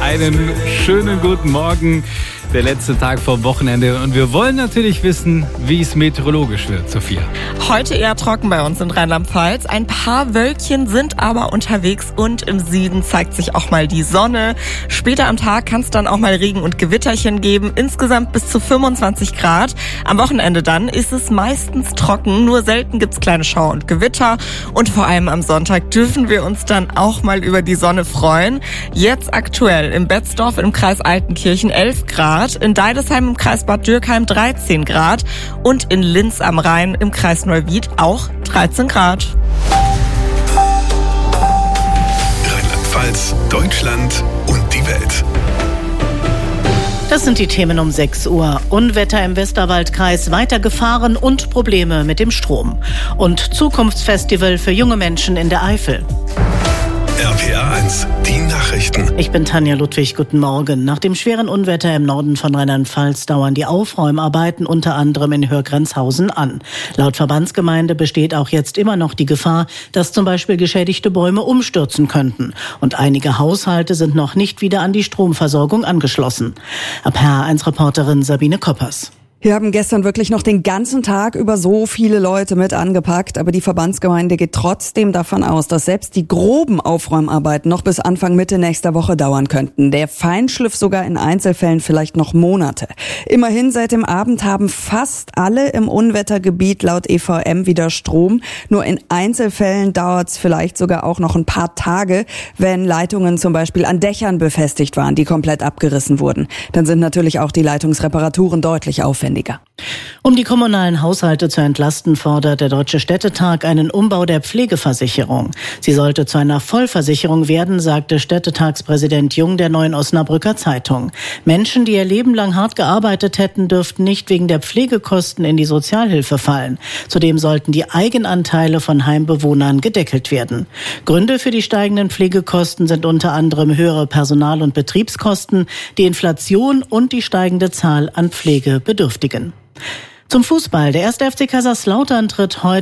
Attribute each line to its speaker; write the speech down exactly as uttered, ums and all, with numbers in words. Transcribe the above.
Speaker 1: Einen schönen guten Morgen, der letzte Tag vom Wochenende. Und wir wollen natürlich wissen, wie es meteorologisch wird, Sophia.
Speaker 2: Heute eher trocken bei uns in Rheinland-Pfalz. Ein paar Wölkchen sind aber unterwegs und im Süden zeigt sich auch mal die Sonne. Später am Tag kann es dann auch mal Regen und Gewitterchen geben. Insgesamt bis zu fünfundzwanzig Grad. Am Wochenende dann ist es meistens trocken. Nur selten gibt es kleine Schauer und Gewitter. Und vor allem am Sonntag dürfen wir uns dann auch mal über die Sonne freuen. Jetzt aktuell im Betzdorf im Kreis Altenkirchen elf Grad. In Deidesheim im Kreis Bad Dürkheim dreizehn Grad und in Linz am Rhein im Kreis Neuwied auch dreizehn Grad.
Speaker 3: Rheinland-Pfalz, Deutschland und die Welt.
Speaker 4: Das sind die Themen um sechs Uhr. Unwetter im Westerwaldkreis, weiter Gefahren und Probleme mit dem Strom. Und Zukunftsfestival für junge Menschen in der Eifel.
Speaker 3: R P R eins, die Nachrichten.
Speaker 4: Ich bin Tanja Ludwig, guten Morgen. Nach dem schweren Unwetter im Norden von Rheinland-Pfalz dauern die Aufräumarbeiten unter anderem in Hörgrenzhausen an. Laut Verbandsgemeinde besteht auch jetzt immer noch die Gefahr, dass zum Beispiel geschädigte Bäume umstürzen könnten. Und einige Haushalte sind noch nicht wieder an die Stromversorgung angeschlossen. R P R eins Reporterin Sabine Koppers.
Speaker 5: Wir haben gestern wirklich noch den ganzen Tag über so viele Leute mit angepackt, aber die Verbandsgemeinde geht trotzdem davon aus, dass selbst die groben Aufräumarbeiten noch bis Anfang Mitte nächster Woche dauern könnten. Der Feinschliff sogar in Einzelfällen vielleicht noch Monate. Immerhin seit dem Abend haben fast alle im Unwettergebiet laut E V M wieder Strom. Nur in Einzelfällen dauert es vielleicht sogar auch noch ein paar Tage, wenn Leitungen zum Beispiel an Dächern befestigt waren, die komplett abgerissen wurden. Dann sind natürlich auch die Leitungsreparaturen deutlich aufwendiger.
Speaker 4: Um die kommunalen Haushalte zu entlasten, fordert der Deutsche Städtetag einen Umbau der Pflegeversicherung. Sie sollte zu einer Vollversicherung werden, sagte Städtetagspräsident Jung der Neuen Osnabrücker Zeitung. Menschen, die ihr Leben lang hart gearbeitet hätten, dürften nicht wegen der Pflegekosten in die Sozialhilfe fallen. Zudem sollten die Eigenanteile von Heimbewohnern gedeckelt werden. Gründe für die steigenden Pflegekosten sind unter anderem höhere Personal- und Betriebskosten, die Inflation und die steigende Zahl an Pflegebedürftigen. Zum Fußball. Der erste F C Kaiserslautern tritt heute